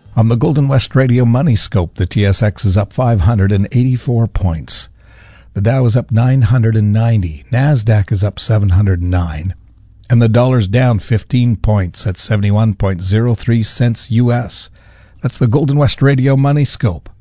On the Golden West Radio Money Scope, the TSX is up 584 points. The Dow is up 990. NASDAQ is up 709. And the dollar's down 15 points at 71.03 cents U.S. That's the Golden West Radio Money Scope.